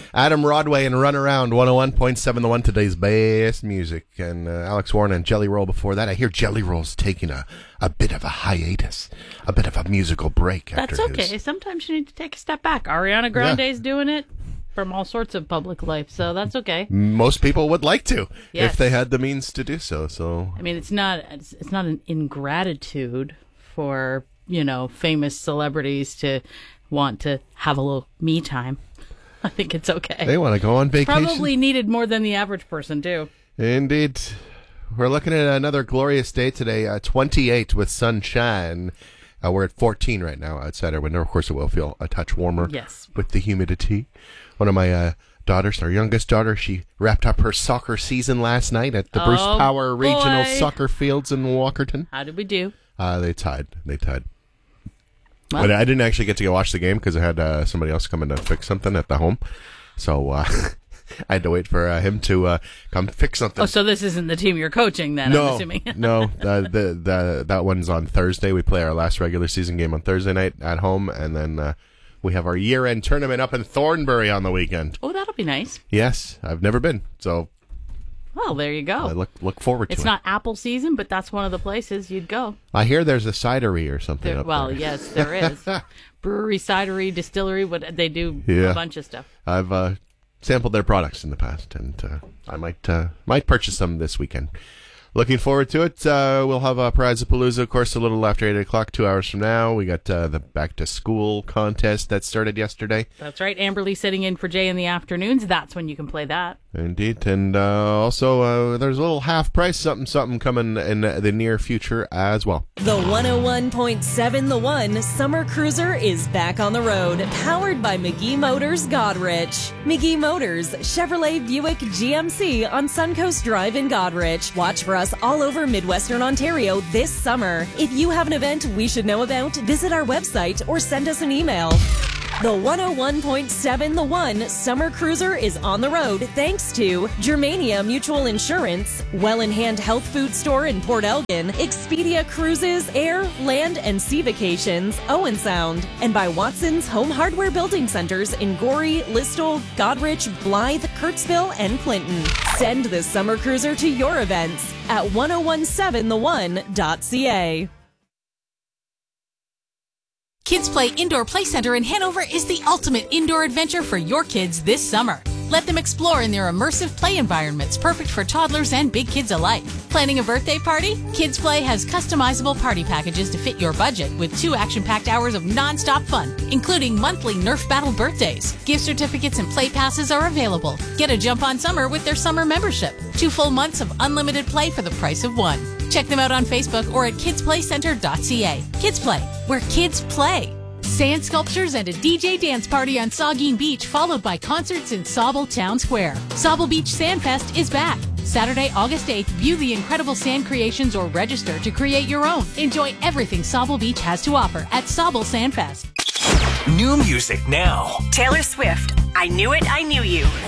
Adam Rodway and Run Around, 101.7 The One, today's best music. And Alex Warren and Jelly Roll before that. I hear Jelly Roll's taking a bit of a hiatus, a bit of a musical break. That's okay. Sometimes you need to take a step back. Ariana Grande's doing it from all sorts of public life, so that's okay. Most people would like to, yes, if they had the means to do so. So I mean, it's not an ingratitude for, famous celebrities to want to have a little me time. I think it's okay. They want to go on vacation. Probably needed more than the average person, too. Indeed. We're looking at another glorious day today, 28 with sunshine. We're at 14 right now outside our window. Of course, it will feel a touch warmer with the humidity. One of my daughters, our youngest daughter, she wrapped up her soccer season last night at the Bruce Power Regional Soccer Fields in Walkerton. How did we do? They tied. Well, but I didn't actually get to go watch the game because I had somebody else come in to fix something at the home. So I had to wait for him to come fix something. Oh, so this isn't the team you're coaching then, no, I'm assuming. No, that one's on Thursday. We play our last regular season game on Thursday night at home, and then we have our year-end tournament up in Thornbury on the weekend. Oh, that'll be nice. Yes, I've never been, so... Well, there you go. I look forward to it. It's not apple season, but that's one of the places you'd go. I hear there's a cidery or something up there. Well, yes, there is. Brewery, cidery, distillery, they do a bunch of stuff. I've sampled their products in the past, and I might purchase some this weekend. Looking forward to it. We'll have a Prize-a-Palooza, of course, a little after 8 o'clock, 2 hours from now. We got the back-to-school contest that started yesterday. That's right. Amberley sitting in for Jay in the afternoons. That's when you can play that. Indeed. And also, there's a little half-price something coming in the near future as well. The 101.7 The One Summer Cruiser is back on the road, powered by McGee Motors Godrich. McGee Motors, Chevrolet Buick GMC on Suncoast Drive in Godrich. Watch for us all over Midwestern Ontario this summer. If you have an event we should know about, visit our website or send us an email. The 101.7 The One Summer Cruiser is on the road thanks to Germania Mutual Insurance, Well in Hand Health Food Store in Port Elgin, Expedia Cruises, Air, Land, and Sea Vacations, Owen Sound, and by Watson's Home Hardware Building Centers in Gorey, Listowel, Godrich, Blythe, Kirksville, and Clinton. Send the Summer Cruiser to your events at 1017thone.ca. Kids Play Indoor Play Center in Hanover is the ultimate indoor adventure for your kids this summer. Let them explore in their immersive play environments, perfect for toddlers and big kids alike. Planning a birthday party? Kids Play has customizable party packages to fit your budget with 2 action-packed hours of non-stop fun, including monthly Nerf Battle birthdays. Gift certificates and play passes are available. Get a jump on summer with their summer membership. 2 full months of unlimited play for the price of 1. Check them out on Facebook or at kidsplaycenter.ca. Kids Play, where kids play. Sand sculptures and a DJ dance party on Saugeen Beach, followed by concerts in Sauble Town Square. Sauble Beach Sandfest is back. Saturday, August 8th, view the incredible sand creations or register to create your own. Enjoy everything Sauble Beach has to offer at Sauble Sandfest. New music now. Taylor Swift, I Knew It, I Knew You.